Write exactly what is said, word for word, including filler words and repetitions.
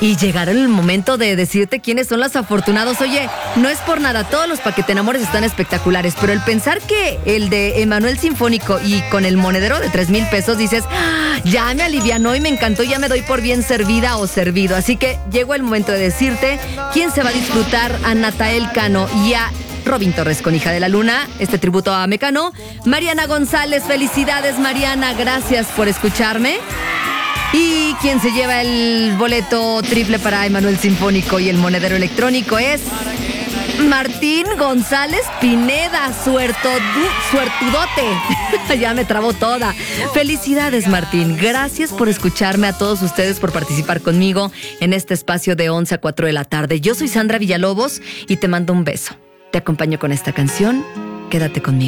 Y llegaron el momento de decirte quiénes son los afortunados. Oye, no es por nada, todos los Pa' que te enamores están espectaculares, pero el pensar que el de Emanuel Sinfónico y con el monedero de tres mil pesos, dices, ¡ah! Ya me alivianó y me encantó, ya me doy por bien servida o servido. Así que llegó el momento de decirte quién se va a disfrutar a Natael Cano y a Robin Torres con Hija de la Luna, este tributo a Mecano. Mariana González, felicidades Mariana, gracias por escucharme. Y quien se lleva el boleto triple para Emanuel Sinfónico y el monedero electrónico es Martín González Pineda, suertodu, suertudote. Ya me trabó toda. Felicidades, Martín. Gracias por escucharme, a todos ustedes por participar conmigo en este espacio de once a cuatro de la tarde. Yo soy Sandra Villalobos y te mando un beso. Te acompaño con esta canción. Quédate conmigo.